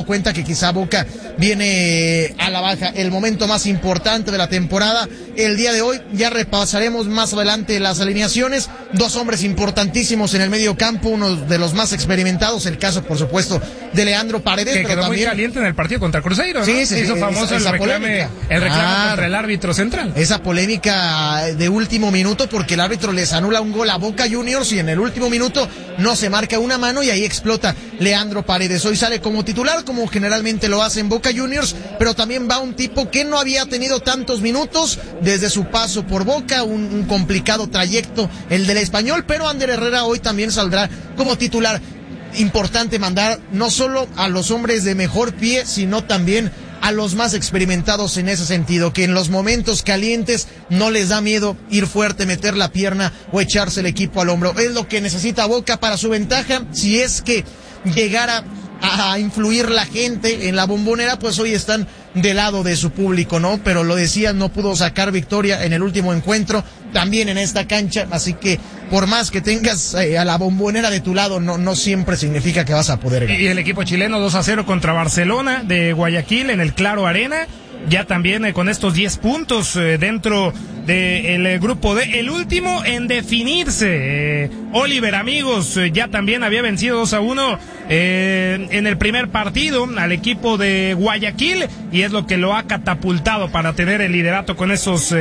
cuenta que quizá Boca viene a la baja. El momento más importante de la temporada, el día de hoy, ya repasaremos más adelante las alineaciones. Dos hombres importantísimos en el medio campo, uno de los más experimentados, el caso, por supuesto, de Leandro Paredes. Que pero quedó también muy caliente en el partido contra Cruzeiro, ¿no? Sí, Se hizo famoso esa el reclamo contra el árbitro central. Esa polémica de último minuto, porque el árbitro les anula un gol a Boca Juniors y en el último minuto no se marca una mano y ahí explota Leandro Paredes. Hoy sale como titular, como generalmente lo hace en Boca Juniors, pero también va un tipo que no había tenido tantos minutos desde su paso por Boca, un complicado trayecto el del Español, pero Ander Herrera hoy también saldrá como titular. Importante mandar no solo a los hombres de mejor pie, sino también a los más experimentados en ese sentido, que en los momentos calientes no les da miedo ir fuerte, meter la pierna o echarse el equipo al hombro. Es lo que necesita Boca para su ventaja. Si es que llegara a influir la gente en la Bombonera, pues hoy están del lado de su público, ¿no? Pero lo decía, no pudo sacar victoria en el último encuentro, también en esta cancha, así que por más que tengas a la Bombonera de tu lado, no siempre significa que vas a poder ganar. Y el equipo chileno 2-0 contra Barcelona de Guayaquil en el Claro Arena, ya también con estos 10 puntos dentro del grupo D, el último en definirse. Oliver, amigos, ya también había vencido 2-1 en el primer partido al equipo de Guayaquil, y es lo que lo ha catapultado para tener el liderato con esos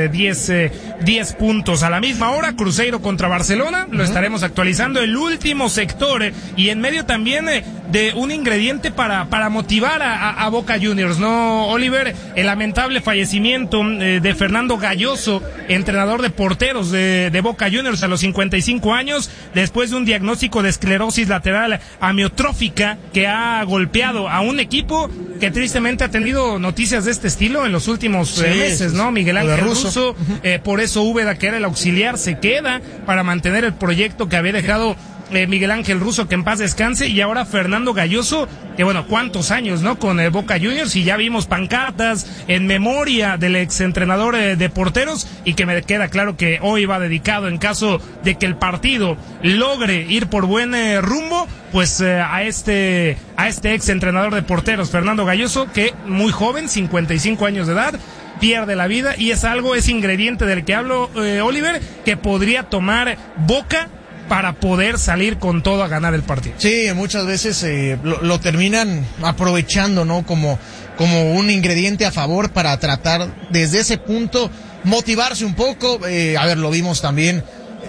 10 puntos. A la misma hora, Cruzeiro contra Barcelona, lo estaremos actualizando, el último sector, y en medio también de un ingrediente para motivar a Boca Juniors, ¿no, Oliver? El lamentable fallecimiento de Fernando Galloso, entrenador de porteros de Boca Juniors, a los 55 años, después de un diagnóstico de esclerosis lateral amiotrófica que ha golpeado a un equipo que tristemente ha tenido noticias de este estilo en los últimos meses, ¿no? Miguel Ángel Russo, por eso Úbeda, que era el auxiliar, se queda para mantener el proyecto que había dejado Miguel Ángel Russo, que en paz descanse, y ahora Fernando Galloso, que bueno, cuántos años, ¿no? Con Boca Juniors, y ya vimos pancartas en memoria del exentrenador de porteros, y que me queda claro que hoy va dedicado, en caso de que el partido logre ir por buen rumbo, pues a este exentrenador de porteros, Fernando Galloso, que muy joven, 55 años de edad, pierde la vida, y es ingrediente del que hablo, Oliver, que podría tomar Boca para poder salir con todo a ganar el partido. Sí, muchas veces lo terminan aprovechando, ¿no? Como un ingrediente a favor para tratar desde ese punto motivarse un poco. Lo vimos también.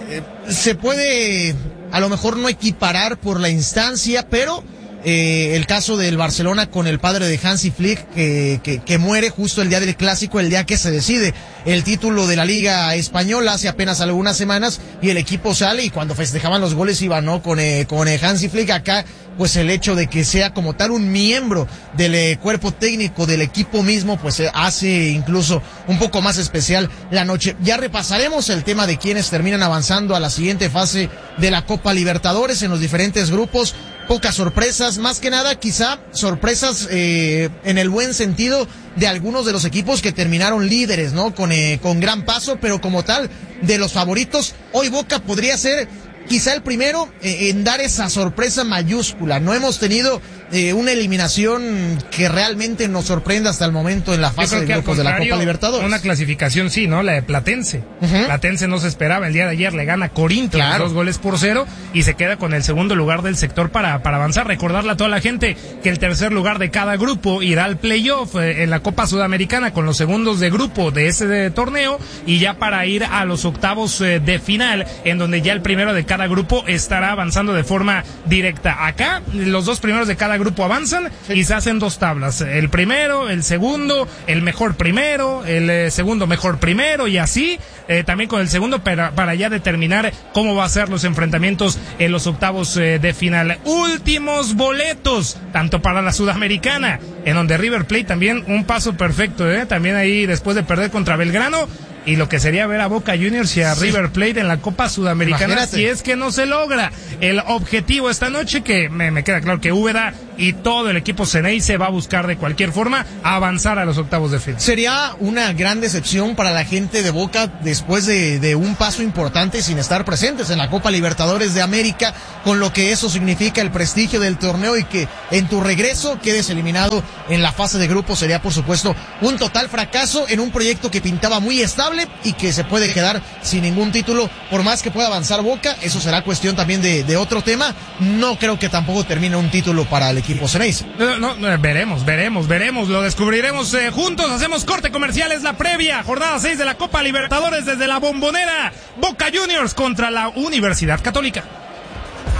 Se puede a lo mejor no equiparar por la instancia, pero el caso del Barcelona con el padre de Hansi Flick, que muere justo el día del clásico, el día que se decide el título de la Liga Española hace apenas algunas semanas, y el equipo sale, y cuando festejaban los goles iban, ¿no? Con Hansi Flick. Acá, pues el hecho de que sea como tal un miembro del cuerpo técnico del equipo mismo, pues hace incluso un poco más especial la noche. Ya repasaremos el tema de quienes terminan avanzando a la siguiente fase de la Copa Libertadores en los diferentes grupos. Pocas sorpresas, más que nada quizá sorpresas en el buen sentido de algunos de los equipos que terminaron líderes, ¿no? Con gran paso, pero como tal, de los favoritos, hoy Boca podría ser quizá el primero en dar esa sorpresa mayúscula. No hemos tenido una eliminación que realmente nos sorprenda hasta el momento en la fase de grupos de la Copa Libertadores. Una clasificación sí, ¿no? La de Platense. Platense no se esperaba, el día de ayer le gana Corinthians 2-0 y se queda con el segundo lugar del sector para avanzar. Recordarle a toda la gente que el tercer lugar de cada grupo irá al playoff en la Copa Sudamericana con los segundos de grupo de ese torneo, y ya para ir a los octavos de final, en donde ya el primero de cada grupo estará avanzando de forma directa. Acá los dos primeros de cada grupo avanzan y se hacen dos tablas, el primero, el segundo, el mejor primero, el segundo mejor primero, y así también con el segundo para ya determinar cómo va a ser los enfrentamientos en los octavos de final. Últimos boletos tanto para la Sudamericana, en donde River Plate también un paso perfecto, también ahí después de perder contra Belgrano, y lo que sería ver a Boca Juniors y a River Plate en la Copa Sudamericana. Imagínate. Si es que no se logra el objetivo esta noche, que me queda claro que Úbeda y todo el equipo Ceneice va a buscar de cualquier forma avanzar a los octavos de final. Sería una gran decepción para la gente de Boca después de un paso importante sin estar presentes en la Copa Libertadores de América, con lo que eso significa el prestigio del torneo, y que en tu regreso quedes eliminado en la fase de grupos. Sería por supuesto un total fracaso en un proyecto que pintaba muy estable y que se puede quedar sin ningún título por más que pueda avanzar Boca. Eso será cuestión también de otro tema. No creo que tampoco termine un título para el equipo Ceneice. No, veremos, lo descubriremos juntos. Hacemos corte comercial, es la previa, jornada 6 de la Copa Libertadores desde la Bombonera. Boca Juniors contra la Universidad Católica.